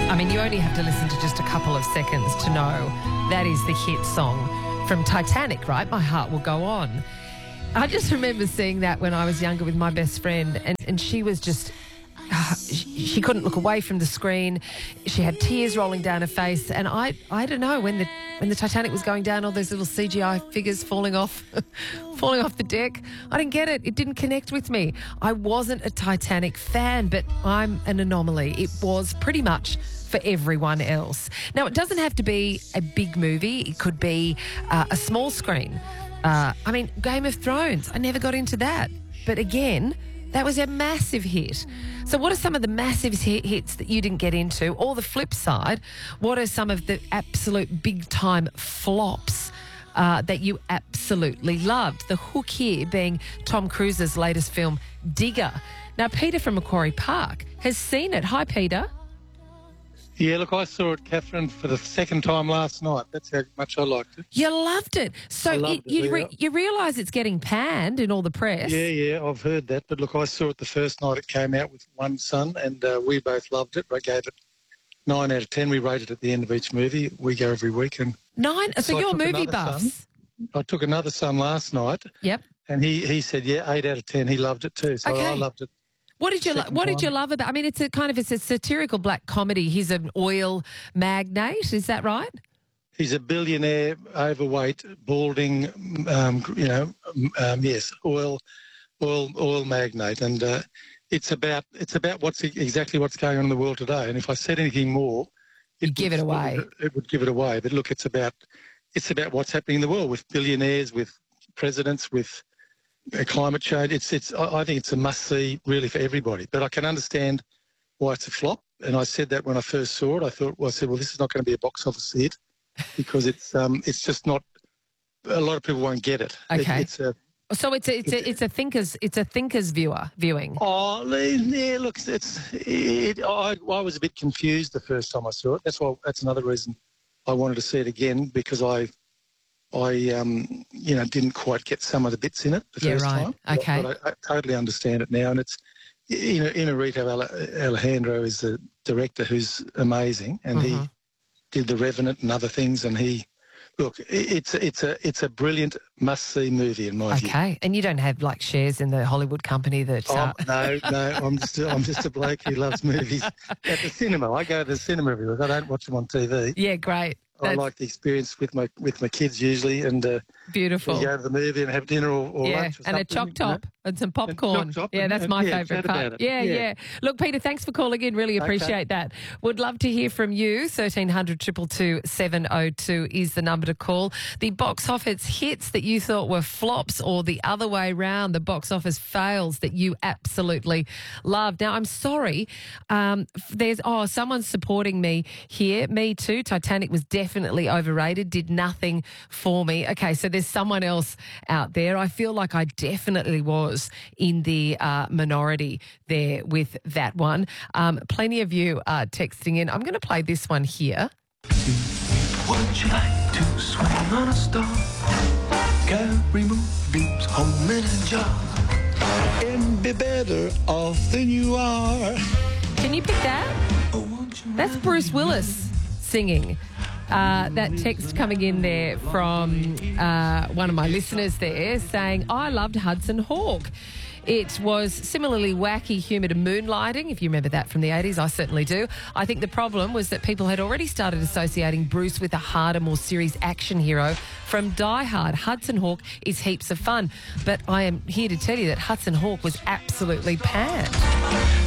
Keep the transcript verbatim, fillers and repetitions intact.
I mean, you only have to listen to just a couple of seconds to know that is the hit song from Titanic, right? My Heart Will Go On. I just remember seeing that when I was younger with my best friend, and, and she was just... Uh, she, she couldn't look away from the screen. She had tears rolling down her face, and I I don't know, when the when the Titanic was going down, all those little C G I figures falling off falling off the deck. I didn't get it. It didn't connect with me. I wasn't a Titanic fan, but I'm an anomaly. It was pretty much for everyone else. Now, it doesn't have to be a big movie. It could be uh, a small screen. Uh, I mean, Game of Thrones, I never got into that. But again, that was a massive hit. So what are some of the massive hits that you didn't get into? Or the flip side, what are some of the absolute big-time flops uh, that you absolutely loved? The hook here being Tom Cruise's latest film, Digger. Now, Peter from Macquarie Park has seen it. Hi, Peter. Yeah, look, I saw it, Catherine, for the second time last night. That's how much I liked it. You loved it. So loved you, it, you, re- you realise it's getting panned in all the press. Yeah, yeah, I've heard that. But look, I saw it the first night it came out with one son, and uh, we both loved it. I gave it nine out of ten. We rate it at the end of each movie. We go every week. And Nine? So, so you're movie another buffs. Son. I took another son last night. Yep. And he, he said, yeah, eight out of ten. He loved it too. So Okay. I loved it. What did you lo- What did you love about? I mean, it's a kind of it's a satirical black comedy. He's an oil magnate. Is that right? He's a billionaire, overweight, balding. Um, you know, um, yes, oil, oil, oil magnate, and uh, it's about it's about what's exactly what's going on in the world today. And if I said anything more, You'd give it away. It would, it would give it away. But look, it's about it's about what's happening in the world with billionaires, with presidents, with Uh, climate change. It's, it's. I I think it's a must-see, really, for everybody. But I can understand why it's a flop. And I said that when I first saw it. I thought, well, I said, well, this is not going to be a box office hit because it's, um, it's just not. A lot of people won't get it. Okay. It, it's a. So it's a it's a it's a thinkers it's a thinkers viewer viewing. Oh, yeah. Look, it's. It, I I was a bit confused the first time I saw it. That's why. That's another reason I wanted to see it again, because I. I, um, you know, didn't quite get some of the bits in it the Yeah, first right. time. Okay. But I, I totally understand it now. And it's, you know, Inarito Alejandro is the director who's amazing, and Mm-hmm. he did The Revenant and other things, and he, look, it's, it's, a, it's a brilliant must-see movie in my view. Okay, and you don't have like shares in the Hollywood company that. Uh... Oh, no, no, I'm just, I'm just a bloke who loves movies at the cinema. I go to the cinema every week. I don't watch them on T V. Yeah, great. I like the experience with my with my kids usually, and uh, beautiful. we go to the movie and have dinner or, or yeah, lunch or and a something, choc top you know? and some popcorn. And choc top yeah, and- that's and, my yeah, favourite chat part. about it. Yeah, yeah, Yeah. Look, Peter, thanks for calling in. Really appreciate that. Would love to hear from you. thirteen hundred, two two two, seven oh two is the number to call. The box office hits that you thought were flops, or the other way round, the box office fails that you absolutely loved. Now, I'm sorry. Um, there's oh, someone's supporting me here. Me too. Titanic was definitely overrated. Did nothing for me. Okay, so there's someone else out there. I feel like I definitely was in the uh, minority there with that one. Um, plenty of you are texting in. I'm going to play this one here. Would you like to swing on a star? Carry moonbeams home in a jar and be better off than you are. Can you pick that? That's Bruce Willis singing. Uh, that text coming in there from uh, one of my listeners there saying, I loved Hudson Hawk. It was similarly wacky humour to Moonlighting, if you remember that from the eighties. I certainly do. I think the problem was that people had already started associating Bruce with a harder, more serious action hero from Die Hard. Hudson Hawk is heaps of fun, but I am here to tell you that Hudson Hawk was absolutely panned.